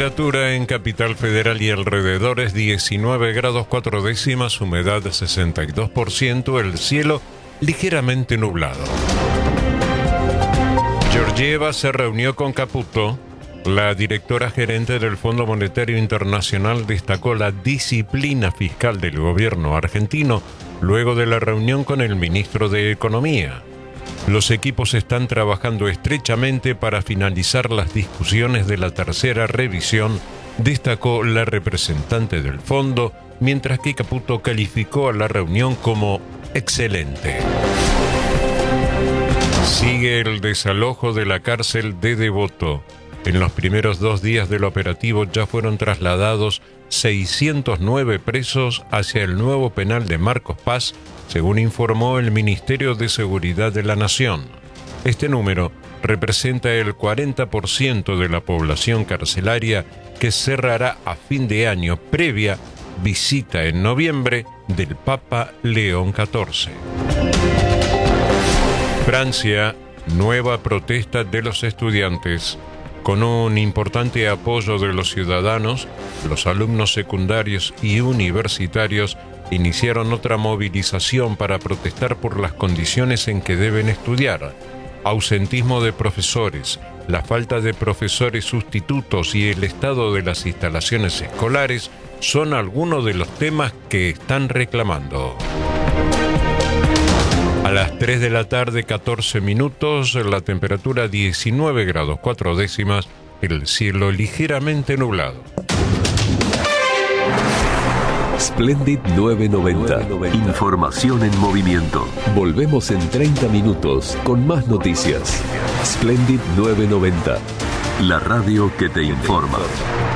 Temperatura en Capital Federal y alrededores 19 grados 4 décimas, humedad 62%, el cielo ligeramente nublado. Georgieva se reunió con Caputo. La directora gerente del Fondo Monetario Internacional destacó la disciplina fiscal del gobierno argentino luego de la reunión con el ministro de Economía. Los equipos están trabajando estrechamente para finalizar las discusiones de la tercera revisión, destacó la representante del fondo, mientras que Caputo calificó a la reunión como excelente. Sigue el desalojo de la cárcel de Devoto. En los primeros 2 días del operativo ya fueron trasladados 609 presos hacia el nuevo penal de Marcos Paz, según informó el Ministerio de Seguridad de la Nación. Este número representa el 40% de la población carcelaria que cerrará a fin de año, previa visita en noviembre del Papa León XIV. Francia, nueva protesta de los estudiantes. Con un importante apoyo de los ciudadanos, los alumnos secundarios y universitarios iniciaron otra movilización para protestar por las condiciones en que deben estudiar. Ausentismo de profesores, la falta de profesores sustitutos y el estado de las instalaciones escolares son algunos de los temas que están reclamando. A las 3 de la tarde, 14 minutos, la temperatura 19 grados 4 décimas, el cielo ligeramente nublado. Splendid 990. Información en movimiento. Volvemos en 30 minutos con más noticias. Splendid 990. La radio que te informa.